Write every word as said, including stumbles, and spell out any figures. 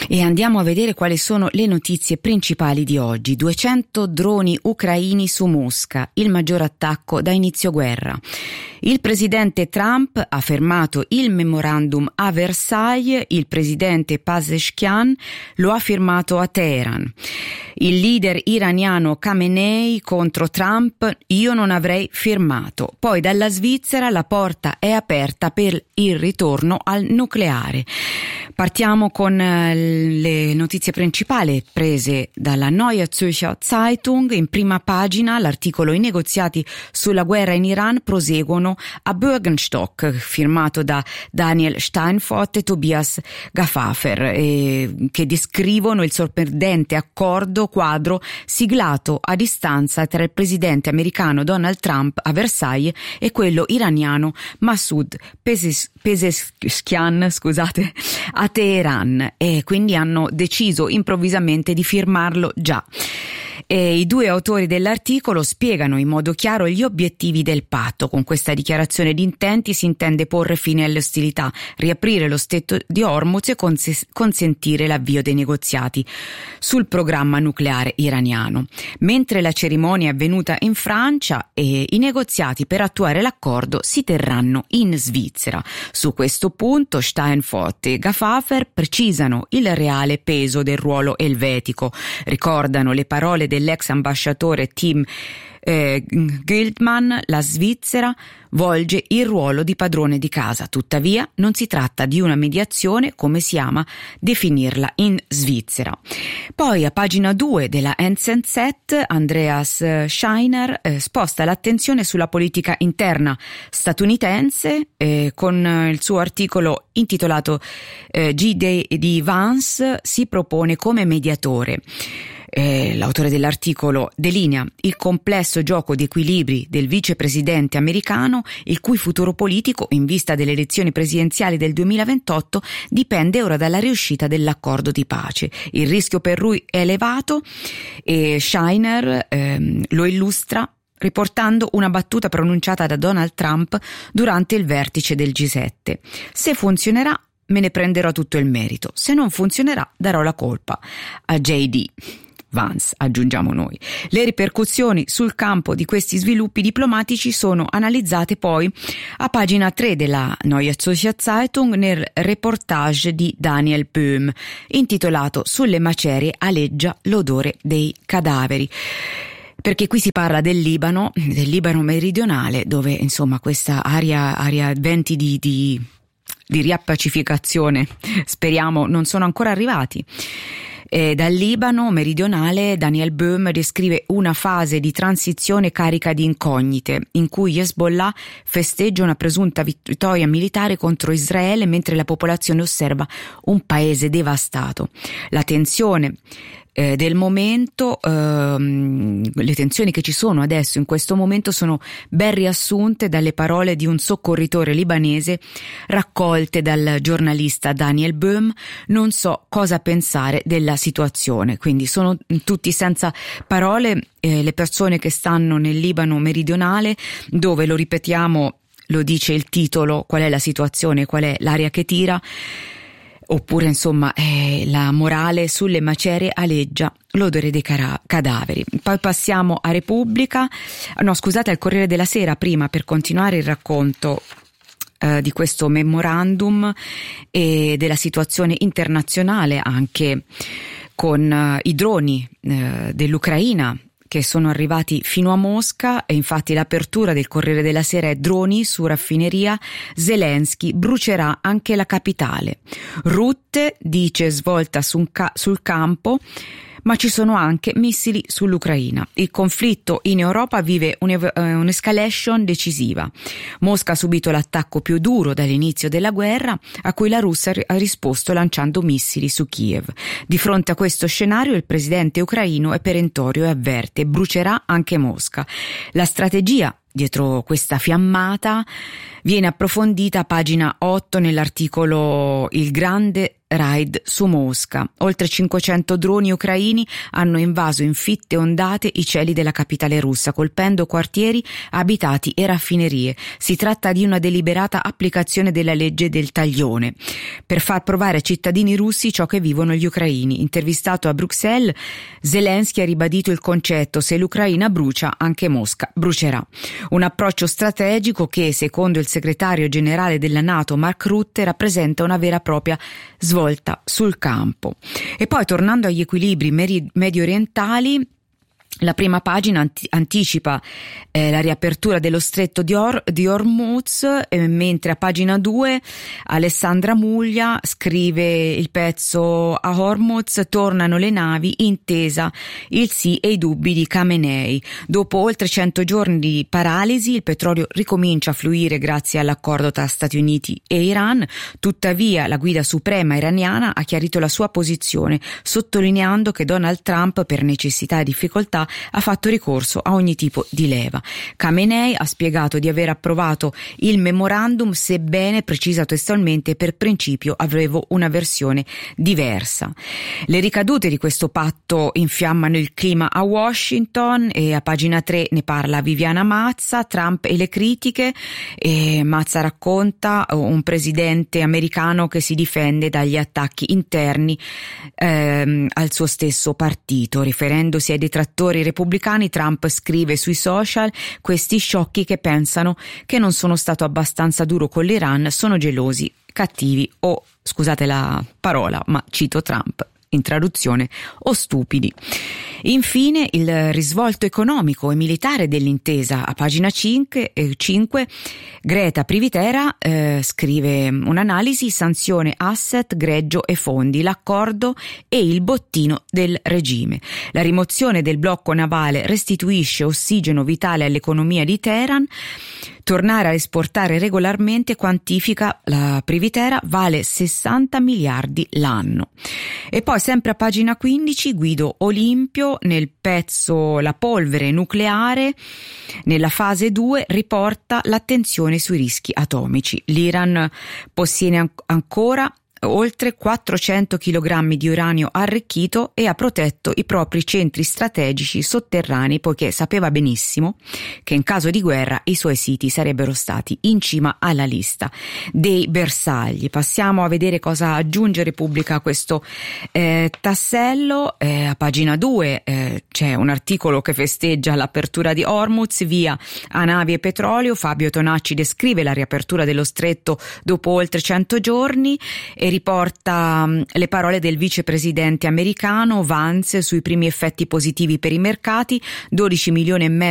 E andiamo a vedere quali sono le notizie principali di oggi. duecento droni ucraini su Mosca, il maggior attacco da inizio guerra. Il presidente Trump ha firmato il memorandum a Versailles, il presidente Pezeshkian lo ha firmato a Teheran. Il leader iraniano Khamenei contro Trump: io non avrei firmato. Poi dalla Svizzera la porta è aperta per il ritorno al nucleare. Partiamo con le notizie principali prese dalla Neue Zürcher Zeitung. In prima pagina l'articolo: i negoziati sulla guerra in Iran proseguono a Bürgenstock, firmato da Daniel Steinfort e Tobias Gafafer, eh, che descrivono il sorprendente accordo quadro siglato a distanza tra il presidente americano Donald Trump a Versailles e quello iraniano Masoud Pezeshkian, scusate, a Teheran, e quindi hanno deciso improvvisamente di firmarlo già. E i due autori dell'articolo spiegano in modo chiaro gli obiettivi del patto. Con questa dichiarazione di intenti si intende porre fine alle ostilità, riaprire lo stretto di Hormuz e cons- consentire l'avvio dei negoziati sul programma nucleare iraniano. Mentre la cerimonia è avvenuta in Francia, e i negoziati per attuare l'accordo si terranno in Svizzera. Su questo punto Steinfort e Gafafer precisano il reale peso del ruolo elvetico, ricordano le parole dell'ex ambasciatore Tim eh, Giltman: la Svizzera volge il ruolo di padrone di casa, tuttavia non si tratta di una mediazione, come si ama definirla in Svizzera. Poi a pagina due della N Z N Z Andreas Scheiner eh, sposta l'attenzione sulla politica interna statunitense eh, con il suo articolo intitolato eh, G D Vance si propone come mediatore. Eh, l'autore dell'articolo delinea il complesso gioco di equilibri del vicepresidente americano, il cui futuro politico in vista delle elezioni presidenziali del duemilaventotto dipende ora dalla riuscita dell'accordo di pace. Il rischio per lui è elevato e Scheiner ehm, lo illustra riportando una battuta pronunciata da Donald Trump durante il vertice del G sette: se funzionerà me ne prenderò tutto il merito, se non funzionerà darò la colpa a J D Vance, aggiungiamo noi. Le ripercussioni sul campo di questi sviluppi diplomatici sono analizzate poi a pagina tre della Neue Zürcher Zeitung nel reportage di Daniel Böhm intitolato Sulle macerie aleggia l'odore dei cadaveri. Perché qui si parla del Libano, del Libano meridionale, dove insomma questa area, area venti di, di, di riappacificazione, speriamo, non sono ancora arrivati. E dal Libano meridionale Daniel Böhm descrive una fase di transizione carica di incognite, in cui Hezbollah festeggia una presunta vittoria militare contro Israele mentre la popolazione osserva un paese devastato. La tensione eh, del momento, ehm, le tensioni che ci sono adesso in questo momento sono ben riassunte dalle parole di un soccorritore libanese raccolte dal giornalista Daniel Böhm: non so cosa pensare della situazione. Quindi sono tutti senza parole eh, le persone che stanno nel Libano meridionale, dove, lo ripetiamo, lo dice il titolo, qual è la situazione, qual è l'aria che tira, oppure insomma eh, la morale: sulle macerie aleggia l'odore dei cara- cadaveri. Poi passiamo a Repubblica, no scusate, al Corriere della Sera prima, per continuare il racconto eh, di questo memorandum e della situazione internazionale, anche con uh, i droni uh, dell'Ucraina che sono arrivati fino a Mosca. E infatti l'apertura del Corriere della Sera è: droni su raffineria, Zelensky brucerà anche la capitale. Rutte dice svolta sul, ca- sul campo, ma ci sono anche missili sull'Ucraina. Il conflitto in Europa vive un'escalation decisiva. Mosca ha subito l'attacco più duro dall'inizio della guerra, a cui la Russia ha risposto lanciando missili su Kiev. Di fronte a questo scenario il presidente ucraino è perentorio e avverte: brucerà anche Mosca. La strategia dietro questa fiammata viene approfondita a pagina otto nell'articolo Il grande raid su Mosca. Oltre cinquecento droni ucraini hanno invaso in fitte ondate i cieli della capitale russa, colpendo quartieri abitati e raffinerie. Si tratta di una deliberata applicazione della legge del taglione per far provare ai cittadini russi ciò che vivono gli ucraini. Intervistato a Bruxelles, Zelensky ha ribadito il concetto: se l'Ucraina brucia, anche Mosca brucerà. Un approccio strategico che, secondo il segretario generale della NATO Mark Rutte, rappresenta una vera e propria svolta sul campo. E poi, tornando agli equilibri medio orientali, la prima pagina anti- anticipa eh, la riapertura dello stretto di, Or- di Hormuz, eh, mentre a pagina due Alessandra Muglia scrive il pezzo: a Hormuz tornano le navi, intesa il sì e i dubbi di Khamenei. Dopo oltre cento giorni di paralisi, il petrolio ricomincia a fluire grazie all'accordo tra Stati Uniti e Iran. Tuttavia la guida suprema iraniana ha chiarito la sua posizione, sottolineando che Donald Trump, per necessità e difficoltà, ha fatto ricorso a ogni tipo di leva. Khamenei ha spiegato di aver approvato il memorandum, sebbene, precisa testualmente, per principio avevo una versione diversa. Le ricadute di questo patto infiammano il clima a Washington, e a pagina tre ne parla Viviana Mazza. Trump e le critiche, e Mazza racconta un presidente americano che si difende dagli attacchi interni ehm, al suo stesso partito. Riferendosi ai detrattori repubblicani, Trump scrive sui social: questi sciocchi che pensano che non sono stato abbastanza duro con l'Iran sono gelosi, cattivi o, scusate la parola, ma cito Trump in traduzione, o stupidi. Infine il risvolto economico e militare dell'intesa. A pagina cinque, eh, cinque Greta Privitera eh, scrive un'analisi: sanzione asset, greggio e fondi, l'accordo e il bottino del regime. La rimozione del blocco navale restituisce ossigeno vitale all'economia di Teheran. Tornare a esportare regolarmente, quantifica la Privitera, vale sessanta miliardi l'anno. E poi sempre a pagina quindici Guido Olimpio, nel pezzo La polvere nucleare, nella fase due, riporta l'attenzione sui rischi atomici. L'Iran possiede an- ancora oltre quattrocento chilogrammi di uranio arricchito e ha protetto i propri centri strategici sotterranei, poiché sapeva benissimo che in caso di guerra i suoi siti sarebbero stati in cima alla lista dei bersagli. Passiamo a vedere cosa aggiunge Repubblica a questo eh, tassello. Eh, a pagina due eh, c'è un articolo che festeggia l'apertura di Hormuz, via a navi e petrolio. Fabio Tonacci descrive la riapertura dello stretto dopo oltre cento giorni e riporta um, le parole del vicepresidente americano Vance sui primi effetti positivi per i mercati: dodici milioni e mezzo